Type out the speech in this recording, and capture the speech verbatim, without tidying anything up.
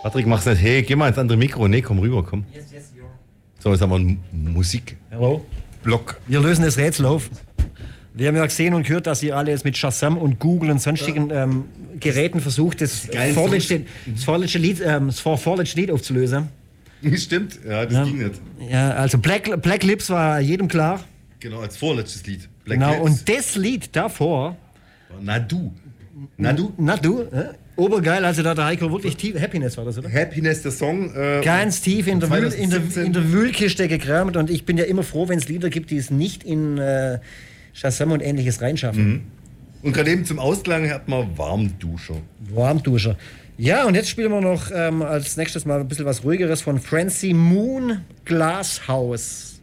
Patrick, mach's nicht. Hey, geh mal ins andere Mikro. Nee, komm rüber, komm. Yes, yes, yo. So, jetzt haben wir einen Musik. Hallo. Block. Wir lösen das Rätsel auf. Wir haben ja gesehen und gehört, dass ihr alle jetzt mit Shazam und Google und sonstigen ähm, Geräten versucht, das vorletzte, das vorletzte Lied, ähm, das vor, vorletzte Lied aufzulösen. Stimmt, ja, das Ja. ging nicht. Ja, also Black, Black Lips war jedem klar. Genau, als vorletztes Lied. Black Genau, Lips. und das Lied davor. Na du. Na du. Na du, äh? Obergeil, also da der Heiko wirklich tief. Happiness war das, oder? Happiness, der Song. Äh, Ganz tief in der, Wühl, in, der, zwanzig siebzehn. in der Wühlkiste gekramt und ich bin ja immer froh, wenn es Lieder gibt, die es nicht in äh, Shazam und ähnliches reinschaffen. Mhm. Und gerade eben zum Ausklang hat man Warmduscher. Warmduscher. Ja, und jetzt spielen wir noch ähm, als nächstes mal ein bisschen was Ruhigeres von Francie Moon, Glasshouse.